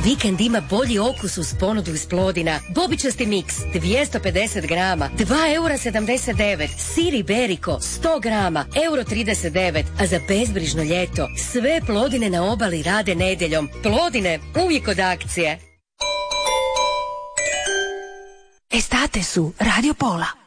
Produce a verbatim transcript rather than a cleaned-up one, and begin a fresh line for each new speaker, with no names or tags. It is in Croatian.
vikend ima bolji okus uz ponudu iz Plodina. Bobičasti miks dvjesto pedeset grama, dva eura sedamdeset devet. Sir Iberico sto grama, euro trideset devet. A za bezbrižno ljeto sve Plodine na obali rade nedjeljom. Plodine, uvijek od akcije.
Estate su Radio Pola.